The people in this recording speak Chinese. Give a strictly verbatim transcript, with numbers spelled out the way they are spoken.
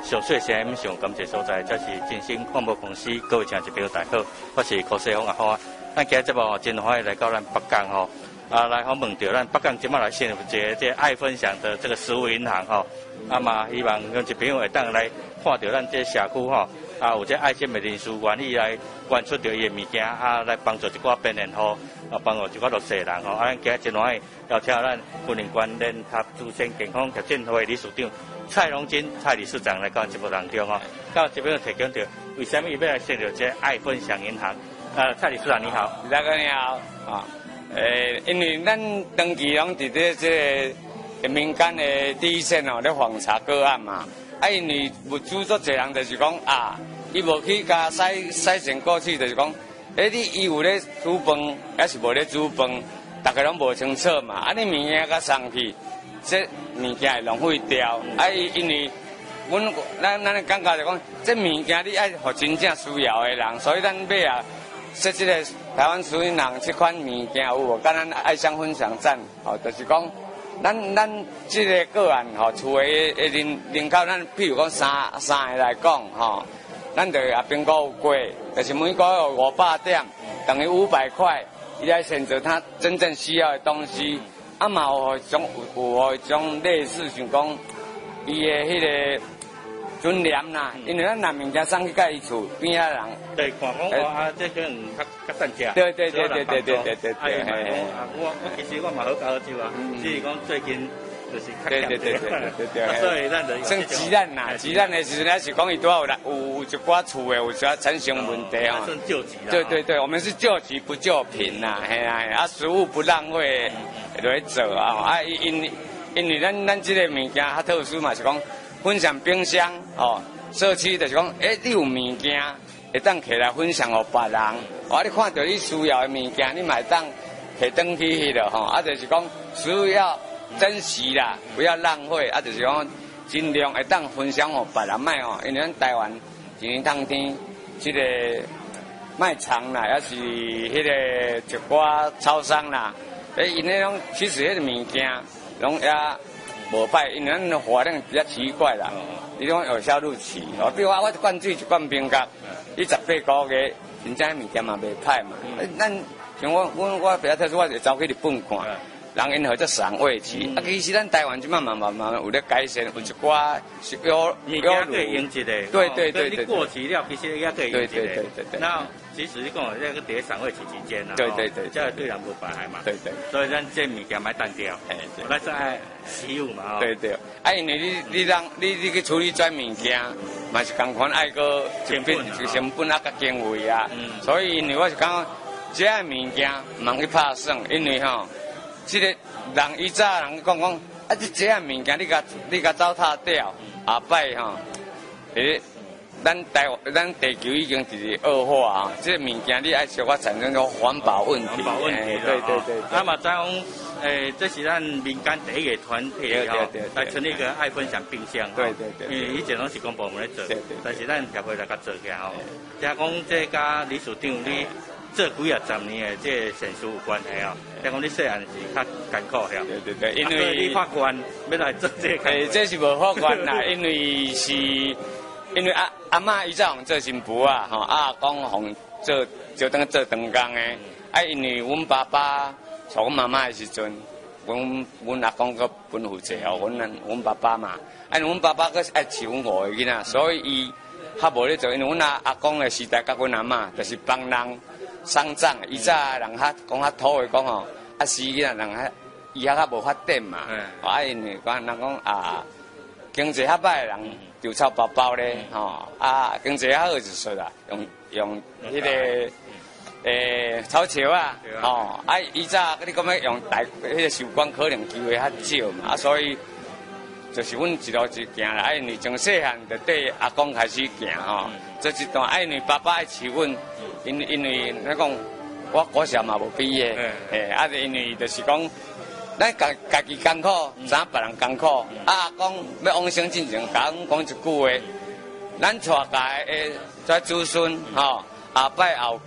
上水县上感谢所在，这是金星广播公司各位听众朋友大家好，我是柯世峰阿花。咱今日节目哦，真欢喜来到咱北港吼，啊来访问到咱北港今麦来先有一个这爱分享的这个食物银行吼，啊嘛希望有一朋友会当来看到咱这社区吼，啊有这爱心的人士愿意来捐出着伊的物件，啊来帮助一寡病人吼，啊帮助一寡弱势人吼，啊咱今日真欢喜邀请咱婚姻关联合资产健康协进会理事长蔡荣金蔡理事长来到节目当中吼，到这边提供着为什么要来成立这爱分享银行？呃，蔡理事长你好， 大家你好啊。诶，因为咱长期拢伫咧这个民间的第一线哦，咧访查个案嘛。啊，因为物主足侪人就是讲啊，伊无去甲筛筛选过去，就是讲，诶，你伊有咧煮饭，还是无咧煮饭，大家拢无清楚嘛。啊，你物件甲送去，这物件会浪费掉。啊，因为阮咱咱感觉就讲，这物件你爱互真正需要的人，所以咱买啊。说这个台湾属于人这款物件有无？甲咱爱乡分享站，吼，就是讲，咱咱这个个案吼，厝的的人人口，咱譬如讲三三个来讲，吼，咱就也评估有过，就是每个月五百点，等于五百块，伊来选择他真正需要的东西。啊嘛有种有有种类似像讲，伊的迄个。尊严啦，因为咱拿物件送去甲伊厝边仔人， 对，看讲我啊，这可能较较善食。 对对对对对对对对对。 啊，我我其实我嘛好教酒啊，只是讲最近就是较对对对对对对。 所以咱就算鸡蛋啦，鸡蛋的时阵还是讲伊拄好有来有有一寡厝的有一寡产生问题哦。 算救急啦。 对对对，我们是救急不救贫啦，嘿啊，啊食物不浪费来做啊，啊因因为咱咱这个物件较特殊嘛，是讲。分享冰箱哦，社区就是讲，诶、欸，你有物件会当摕来分享互别人，哦，你看到你需要的物件，你嘛会当摕转去迄落吼，啊，就是讲需要珍惜啦，不要浪费，啊，就是讲尽量会当分享互别人卖哦，因为咱台湾一年冬天，这个卖场啦，也是迄个一寡超商啦，诶、欸，因迄种其实迄个物件拢也。无歹，因为咱的活量比较奇怪啦，你讲有销路期，哦，比如话我一罐水一罐冰角，你十八个月，真正物件嘛袂歹嘛。咱像我我我比较特殊，我就走去日本看，人因号做赏味期，啊，其实咱台湾即慢慢慢慢有咧改善，有一寡有物件可以用一个， 对对对对， 你过期了其实也可以用一个， 对对对对对。 那其实你讲这个伫赏味期期间呐， 对对对， 这对人无妨害嘛， 对对。 所以咱这物件买单掉，哎，咱是爱实用嘛， 对对。啊，因为你你让你你去处理这物件，嘛是共款爱个成本，就成本啊，甲经费啊，所以因为我是讲，这个物件唔通去拍算，因为吼。这个人以早人讲讲，啊，这这样物件你甲你甲糟蹋掉，下摆吼，诶，咱台咱地球已经是恶化啊，这物件你爱小可产生种环保问题。 环保问题， 对对对。 那么再讲，诶，这是咱民间第一个团体吼，来成立一个爱分享冰箱。 对对对。 因为以前拢是公部门来做， 对对。 但是咱协会来甲做起来吼，听讲这甲理事长你。这几啊十年的这善事有关系哦，听讲你细汉是较艰苦吓。 对对对，因为你法官要来做这个。 诶，这是无法官啦，因为是因为阿阿嬷伊早用做新妇啊，吼啊公红做就当做长工诶，啊因为阮爸爸带阮妈妈的时阵，阮阮阿公个分负责哦，阮阮爸爸嘛，啊阮爸爸个爱饲阮五个囡仔，所以伊较无咧做，因为阮阿阿公的时代甲阮阿嬷就是帮人。丧葬，以早人较讲较土的讲吼，啊死囡仔人较伊遐较无发展嘛，啊因为讲人讲啊，经济较歹的人就抄包包咧，吼啊经济较好就说啦，用用迄个诶草桥啊，吼啊以早你讲要用大迄个寿光可能机会较少嘛，啊所以就是阮一路一行啦，啊因为从细汉就对阿公开始行吼，做一段啊因为爸爸爱饲阮。因因为咱讲，我国小嘛无毕业，诶，啊，因为就是讲，咱家家己艰苦，知影别人艰苦，啊，讲要往生进前，甲阮讲一句话，咱带家诶，跩子孙吼，下摆后。